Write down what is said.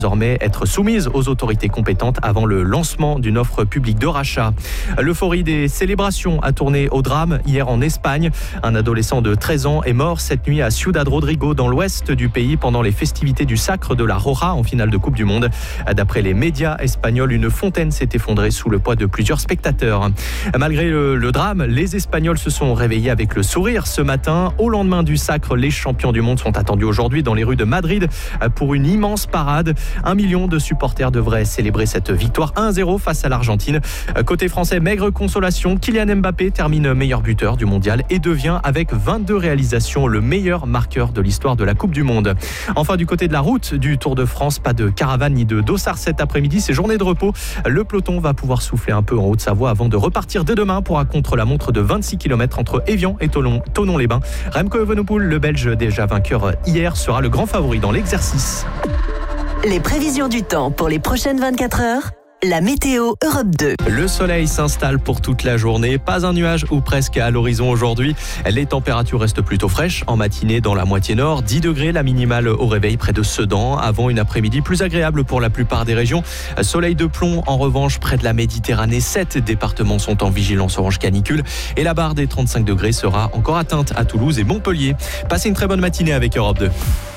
désormais être soumise aux autorités compétentes avant le lancement d'une offre publique de rachat. L'euphorie des célébrations a tourné au drame hier en Espagne. Un adolescent de 13 ans est mort cette nuit à Ciudad Rodrigo dans l'ouest du pays pendant les festivités du Sacre de la Roja en finale de Coupe du Monde. D'après les médias espagnols, une fontaine s'est effondrée sous le poids de plusieurs spectateurs. Malgré le drame, les Espagnols se sont réveillés avec le sourire ce matin. Au lendemain du Sacre, les champions du monde sont attendus aujourd'hui dans les rues de Madrid pour une immense parade. 1 million de supporters devraient célébrer cette victoire 1-0 face à l'Argentine. Côté français, maigre consolation, Kylian Mbappé termine meilleur buteur du mondial et devient avec 22 réalisations le meilleur marqueur de l'histoire de la Coupe du Monde. Enfin, du côté de la route du Tour de France, pas de caravane ni de dossard cet après-midi, c'est journée de repos. Le peloton va pouvoir souffler un peu en Haute-Savoie avant de repartir dès demain pour un contre-la-montre de 26 km entre Évian et Thonon-les-Bains. Remco Evenepoel, le Belge déjà vainqueur hier, sera le grand favori dans l'exercice. Les prévisions du temps pour les prochaines 24 heures, la météo Europe 2. Le soleil s'installe pour toute la journée, pas un nuage ou presque à l'horizon aujourd'hui. Les températures restent plutôt fraîches en matinée dans la moitié nord, 10 degrés la minimale au réveil près de Sedan, avant une après-midi plus agréable pour la plupart des régions. Soleil de plomb en revanche près de la Méditerranée, 7 départements sont en vigilance orange canicule et la barre des 35 degrés sera encore atteinte à Toulouse et Montpellier. Passez une très bonne matinée avec Europe 2.